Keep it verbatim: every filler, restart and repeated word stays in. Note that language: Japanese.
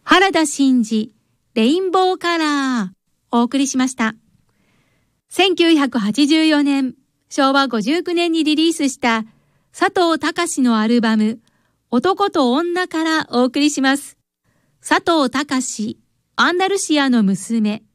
原田真二、レインボーカラー、お送りしました。せんきゅうひゃくはちじゅうよねん、しょうわごじゅうきゅうねんにリリースした佐藤隆のアルバム、男と女からお送りします。佐藤隆、アンダルシアの娘、